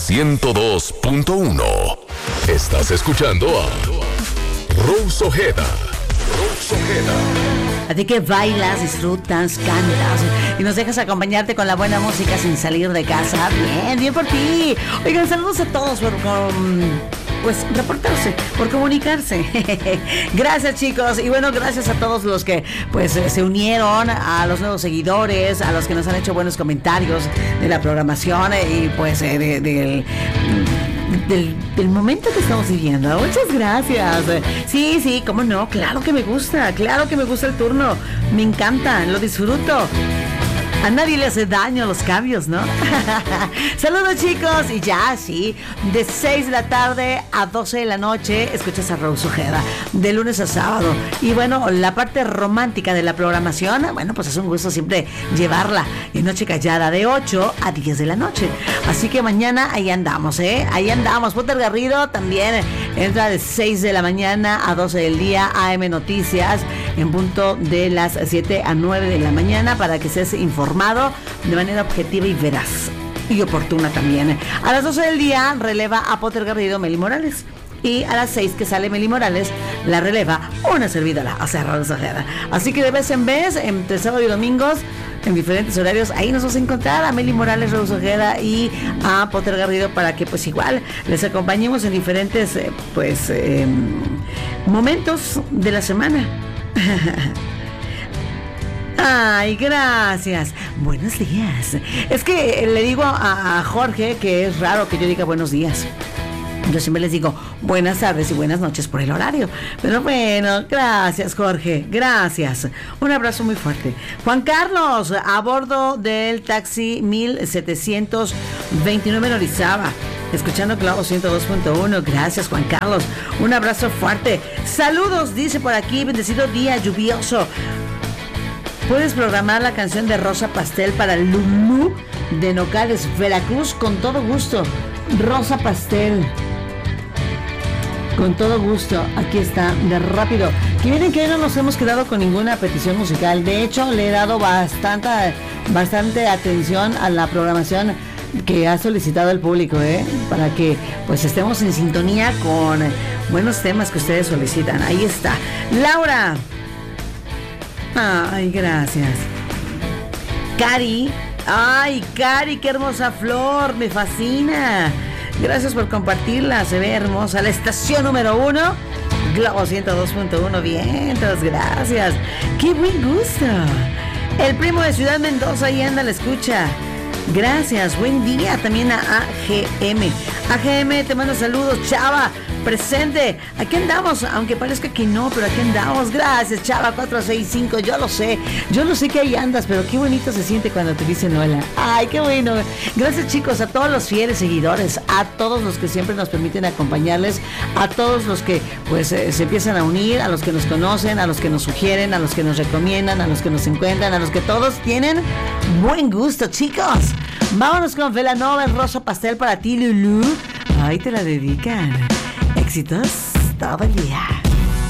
102.1. Estás escuchando a Rose Ojeda. A ti que bailas, disfrutas, cantas y nos dejas acompañarte con la buena música sin salir de casa. Bien por ti. Oigan, saludos a todos por reportarse, por comunicarse. Gracias, chicos. Y bueno, gracias a todos los que pues se unieron, a los nuevos seguidores, a los que nos han hecho buenos comentarios de la programación y pues del momento que estamos viviendo. Muchas gracias. Sí, cómo no, claro que me gusta el turno, me encanta, lo disfruto. A nadie le hace daño los cambios, ¿no? Saludos, chicos. Y ya, sí, de 6 de la tarde a 12 de la noche escuchas a Rose Ojeda, de lunes a sábado. Y bueno, la parte romántica de la programación, bueno, pues es un gusto siempre llevarla en Noche Callada de 8 a 10 de la noche. Así que mañana ahí andamos, Ahí andamos. Potter Garrido también entra de 6 de la mañana a 12 del día, AM Noticias, en punto de las 7 a 9 de la mañana, para que seas informado de manera objetiva y veraz y oportuna también. A las 12 del día releva a Potter Garrido Meli Morales, y a las 6 que sale Meli Morales la releva una servidora, o sea, Rose Ojeda. Así que de vez en vez, entre sábado y domingos, en diferentes horarios, ahí nos vamos a encontrar a Meli Morales, Rose Ojeda y a Potter Garrido, para que pues igual les acompañemos en diferentes momentos de la semana. Ay, gracias. Buenos días. Es que le digo a Jorge que es raro que yo diga buenos días. Yo siempre les digo buenas tardes y buenas noches por el horario. Pero bueno, gracias, Jorge. Gracias. Un abrazo muy fuerte. Juan Carlos, a bordo del taxi 1729 en Orizaba, escuchando Clavo 102.1. Gracias, Juan Carlos. Un abrazo fuerte. Saludos, dice por aquí. Bendecido día lluvioso. ¿Puedes programar la canción de Rosa Pastel para Lulú de Nogales, Veracruz? Con todo gusto. Rosa Pastel. Con todo gusto. Aquí está, de rápido. Que miren que hoy no nos hemos quedado con ninguna petición musical. De hecho, le he dado bastante atención a la programación que ha solicitado el público, para que pues estemos en sintonía con buenos temas que ustedes solicitan. Ahí está. Laura. Ay, gracias. Cari. Ay, Cari, qué hermosa flor. Me fascina. Gracias por compartirla. Se ve hermosa. La estación número 1, Globo 102.1. Vientos, gracias. Qué buen gusto. El primo de Ciudad Mendoza ahí anda, la escucha. Gracias, buen día también a AGM. AGM, te mando saludos, Chava, presente. Aquí andamos, aunque parezca que no, pero aquí andamos. Gracias, Chava 465. Yo lo sé que ahí andas, pero qué bonito se siente cuando te dicen hola. Ay, qué bueno. Gracias, chicos, a todos los fieles seguidores, a todos los que siempre nos permiten acompañarles, a todos los que pues se empiezan a unir, a los que nos conocen, a los que nos sugieren, a los que nos recomiendan, a los que nos encuentran, a los que todos tienen buen gusto, chicos. Vámonos con Velanova, Rosa Pastel para ti, Lulú. Ahí te la dedican. Éxitos todo el día.